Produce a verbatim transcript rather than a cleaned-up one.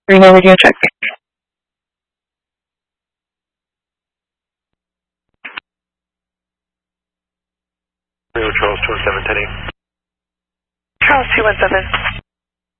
Reno radio check. Rio Charles two one seven ten eight. Charles two one seven.